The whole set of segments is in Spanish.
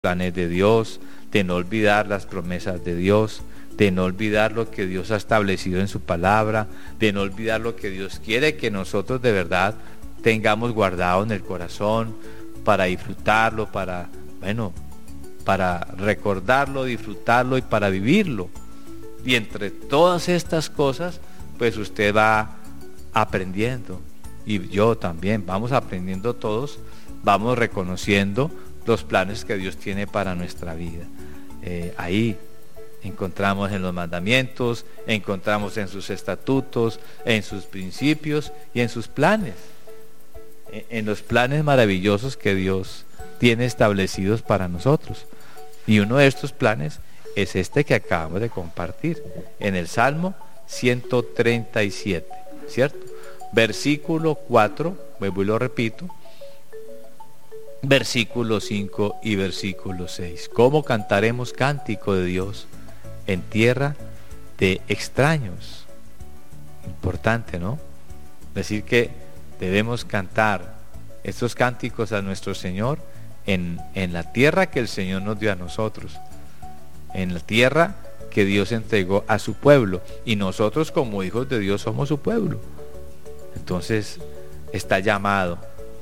planes de Dios, de no olvidar las promesas de Dios, de no olvidar lo que Dios ha establecido en su palabra, de no olvidar lo que Dios quiere que nosotros de verdad tengamos guardado en el corazón para disfrutarlo, para recordarlo, disfrutarlo y para vivirlo. Y entre todas estas cosas, pues usted va aprendiendo, y yo también, vamos aprendiendo todos, vamos reconociendo los planes que Dios tiene para nuestra vida. Ahí encontramos en los mandamientos, encontramos en sus estatutos, en sus principios y en sus planes, en los planes maravillosos que Dios tiene establecidos para nosotros. Y uno de estos planes es este que acabamos de compartir en el Salmo 137, ¿cierto? Versículo 4, vuelvo y lo repito, versículo 5 y versículo 6. ¿Cómo cantaremos cántico de Dios en tierra de extraños? Importante, ¿no? Decir que debemos cantar estos cánticos a nuestro Señor en la tierra que el Señor nos dio a nosotros, en la tierra que Dios entregó a su pueblo, y nosotros como hijos de Dios somos su pueblo. Entonces está llamado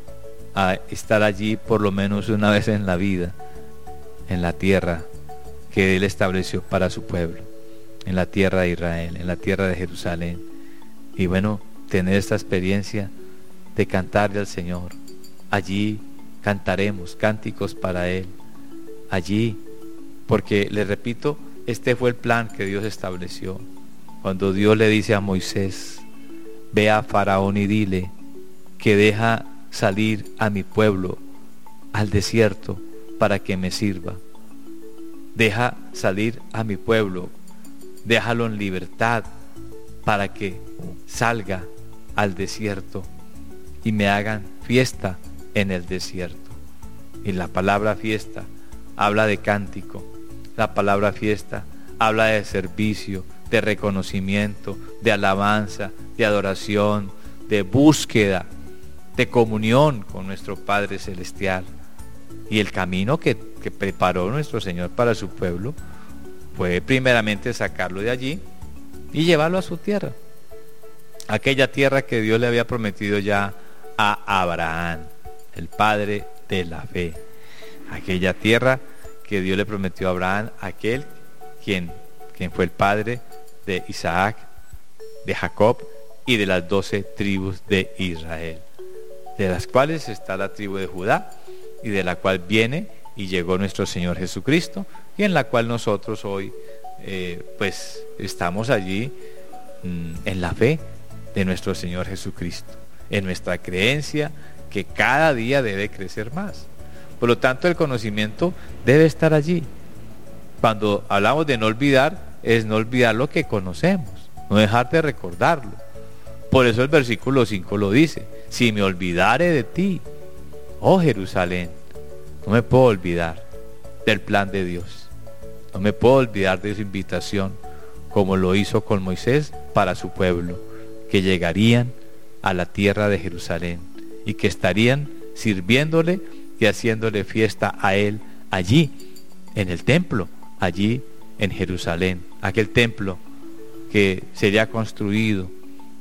a estar allí por lo menos una vez en la vida, en la tierra que Él estableció para su pueblo, en la tierra de Israel, en la tierra de Jerusalén. Y bueno, tener esta experiencia de cantarle al Señor. Allí cantaremos cánticos para Él, allí, porque les repito, este fue el plan que Dios estableció. Cuando Dios le dice a Moisés: ve a Faraón y dile que deja salir a mi pueblo al desierto para que me sirva. Deja salir a mi pueblo, déjalo en libertad para que salga al desierto y me hagan fiesta en el desierto. Y la palabra fiesta habla de cántico, la palabra fiesta habla de servicio, de reconocimiento, de alabanza, de adoración, de búsqueda, de comunión con nuestro Padre Celestial. Y el camino que preparó nuestro Señor para su pueblo fue primeramente sacarlo de allí y llevarlo a su tierra, aquella tierra que Dios le había prometido ya a Abraham, el padre de la fe, aquella tierra que Dios le prometió a Abraham, aquel quien fue el padre de Isaac, de Jacob y de las 12 tribus de Israel, de las cuales está la tribu de Judá, y de la cual viene y llegó nuestro Señor Jesucristo, y en la cual nosotros hoy pues estamos allí en la fe de nuestro Señor Jesucristo, en nuestra creencia que cada día debe crecer más. Por lo tanto, el conocimiento debe estar allí. Cuando hablamos de no olvidar, es no olvidar lo que conocemos, no dejar de recordarlo. Por eso el versículo 5 lo dice: si me olvidare de ti, oh Jerusalén. No me puedo olvidar del plan de Dios, no me puedo olvidar de su invitación, como lo hizo con Moisés para su pueblo, que llegarían a la tierra de Jerusalén y que estarían sirviéndole y haciéndole fiesta a Él allí en el templo, allí en Jerusalén, aquel templo que sería construido,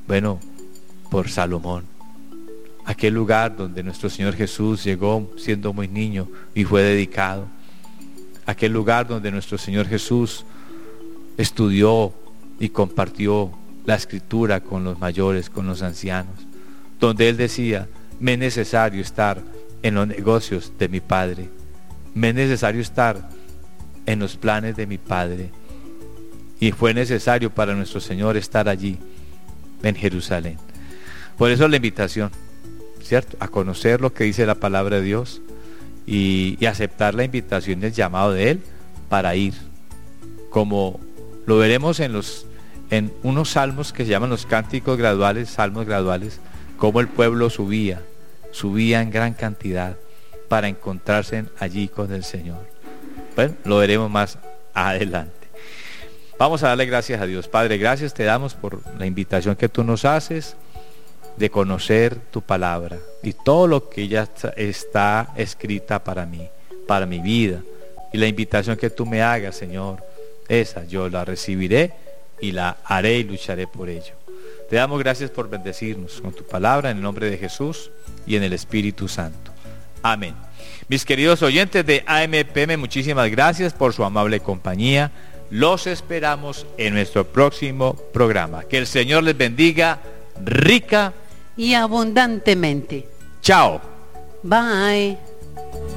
por Salomón, aquel lugar donde nuestro Señor Jesús llegó siendo muy niño y fue dedicado, aquel lugar donde nuestro Señor Jesús estudió y compartió la Escritura con los mayores, con los ancianos, donde Él decía: me es necesario estar en los negocios de mi Padre, me es necesario estar en los planes de mi Padre. Y fue necesario para nuestro Señor estar allí en Jerusalén. Por eso la invitación, ¿cierto?, a conocer lo que dice la palabra de Dios y aceptar la invitación y el llamado de Él para ir, como lo veremos en unos salmos que se llaman los cánticos graduales, salmos graduales, como el pueblo subía en gran cantidad para encontrarse allí con el Señor. Bueno, lo veremos más adelante. Vamos a darle gracias a Dios. Padre, gracias te damos por la invitación que tú nos haces de conocer tu palabra y todo lo que ya está escrita para mí, para mi vida, Y la invitación que tú me hagas, Señor, esa yo la recibiré y la haré y lucharé por ello. Te damos gracias por bendecirnos con tu palabra, en el nombre de Jesús y en el Espíritu Santo. Amén. Mis queridos oyentes de AMPM, muchísimas gracias por su amable compañía. Los esperamos en nuestro próximo programa. Que el Señor les bendiga rica y abundantemente. Chao. Bye.